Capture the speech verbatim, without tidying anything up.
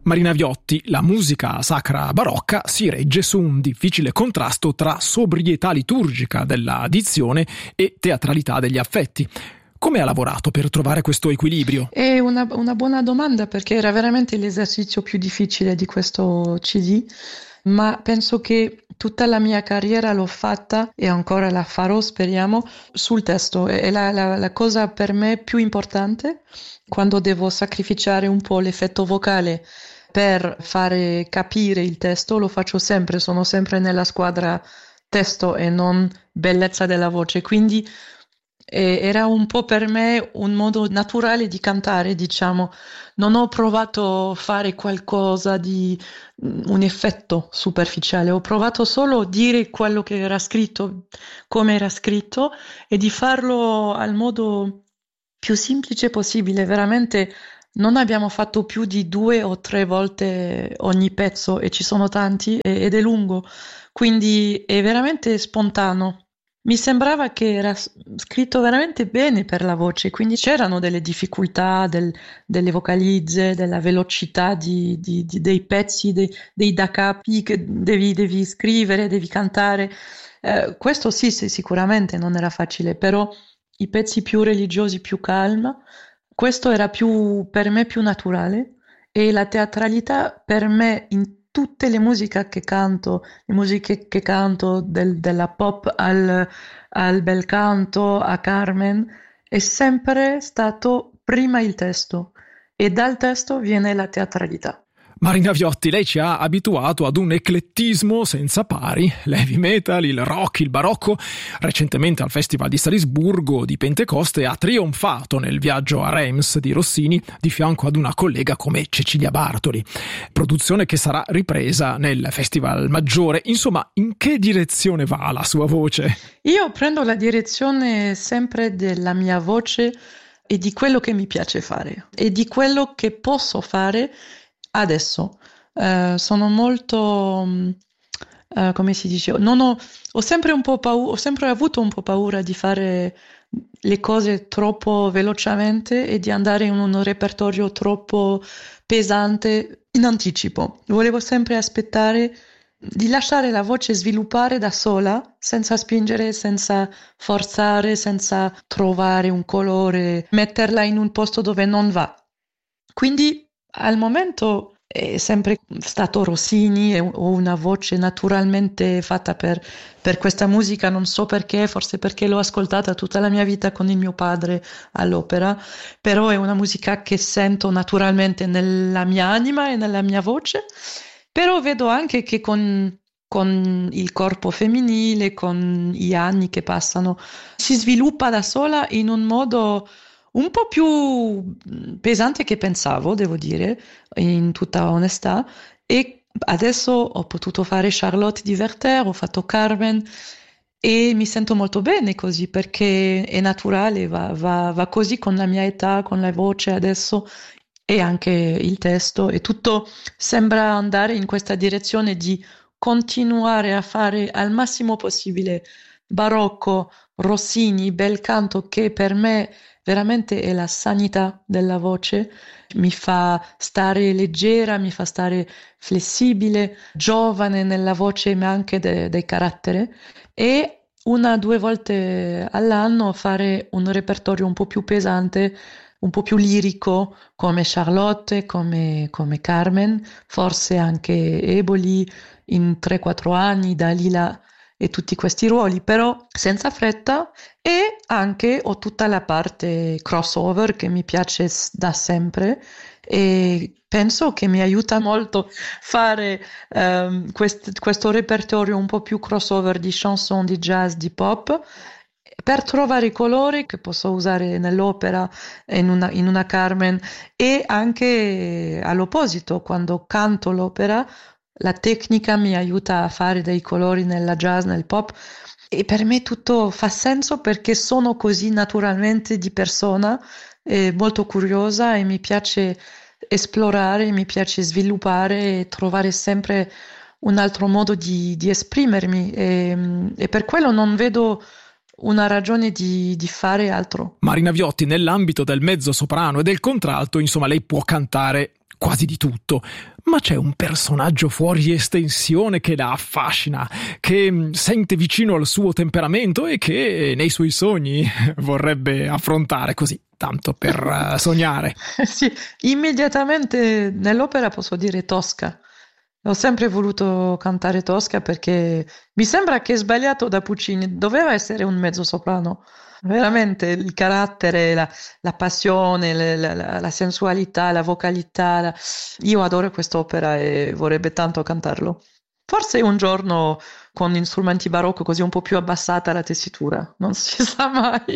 Marina Viotti, la musica sacra barocca si regge su un difficile contrasto tra sobrietà liturgica della dizione e teatralità degli affetti. Come ha lavorato per trovare questo equilibrio? È una, una buona domanda, perché era veramente l'esercizio più difficile di questo C D, ma penso che tutta la mia carriera l'ho fatta e ancora la farò, speriamo, sul testo. È la, la, la cosa per me più importante quando devo sacrificare un po' l'effetto vocale per fare capire il testo. Lo faccio sempre, sono sempre nella squadra testo e non bellezza della voce, quindi eh, era un po' per me un modo naturale di cantare, diciamo. Non ho provato a fare qualcosa di un effetto superficiale, ho provato solo a dire quello che era scritto, come era scritto, e di farlo al modo più semplice possibile. Veramente non abbiamo fatto più di due o tre volte ogni pezzo, e ci sono tanti ed è lungo, quindi è veramente spontaneo. Mi sembrava che era scritto veramente bene per la voce, quindi c'erano delle difficoltà, del, delle vocalizze, della velocità di, di, di, dei pezzi, dei, dei da capi che devi, devi scrivere, devi cantare. Eh, questo sì, sì, sicuramente non era facile, però i pezzi più religiosi, più calma, questo era più, per me, più naturale, e la teatralità per me in tutte le musiche che canto, le musiche che canto del, della pop al, al bel canto, a Carmen, è sempre stato prima il testo, e dal testo viene la teatralità. Marina Viotti, lei ci ha abituato ad un eclettismo senza pari, l'heavy metal, il rock, il barocco. Recentemente al Festival di Salisburgo di Pentecoste ha trionfato nel viaggio a Reims di Rossini di fianco ad una collega come Cecilia Bartoli, produzione che sarà ripresa nel Festival Maggiore. Insomma, in che direzione va la sua voce? Io prendo la direzione sempre della mia voce e di quello che mi piace fare e di quello che posso fare adesso. Uh, sono molto, uh, come si dice, non ho, ho sempre un po' paura, ho sempre avuto un po' paura di fare le cose troppo velocemente e di andare in un repertorio troppo pesante in anticipo. Volevo sempre aspettare di lasciare la voce sviluppare da sola, senza spingere, senza forzare, senza trovare un colore, metterla in un posto dove non va. Quindi al momento è sempre stato Rossini, ho una voce naturalmente fatta per, per questa musica, non so perché, forse perché l'ho ascoltata tutta la mia vita con il mio padre all'opera, però è una musica che sento naturalmente nella mia anima e nella mia voce, però vedo anche che con, con il corpo femminile, con gli anni che passano, si sviluppa da sola in un modo un po' più pesante che pensavo, devo dire, in tutta onestà, e adesso ho potuto fare Charlotte di Werther, ho fatto Carmen e mi sento molto bene così, perché è naturale, va, va, va così con la mia età, con la voce adesso e anche il testo, e tutto sembra andare in questa direzione di continuare a fare al massimo possibile barocco, Rossini, bel canto, che per me veramente è la sanità della voce, mi fa stare leggera, mi fa stare flessibile, giovane nella voce, ma anche de- del carattere, e una o due volte all'anno fare un repertorio un po' più pesante, un po' più lirico, come Charlotte, come, come Carmen, forse anche Eboli in tre quattro anni, Dalila e tutti questi ruoli, però senza fretta, e anche ho tutta la parte crossover che mi piace da sempre, e penso che mi aiuta molto fare um, quest- questo repertorio un po' più crossover di chanson, di jazz, di pop, per trovare i colori che posso usare nell'opera, in una, in una Carmen, e anche all'opposito, quando canto l'opera la tecnica mi aiuta a fare dei colori nella jazz, nel pop, e per me tutto fa senso perché sono così naturalmente di persona, eh, molto curiosa, e mi piace esplorare, mi piace sviluppare e trovare sempre un altro modo di, di esprimermi, e, e per quello non vedo una ragione di, di fare altro. Marina Viotti, nell'ambito del mezzo soprano e del contralto, insomma, lei può cantare quasi di tutto, ma c'è un personaggio fuori estensione che la affascina, che sente vicino al suo temperamento e che nei suoi sogni vorrebbe affrontare, così, tanto per sognare. Sì, immediatamente nell'opera posso dire Tosca. Ho sempre voluto cantare Tosca perché mi sembra che è sbagliato da Puccini, doveva essere un mezzosoprano. Veramente il carattere, la, la passione, le- la, la- la sensualità, la vocalità. la- Io adoro quest'opera e vorrebbe tanto cantarlo. Forse un giorno con strumenti barocco così un po' più abbassata la tessitura, non si sa mai.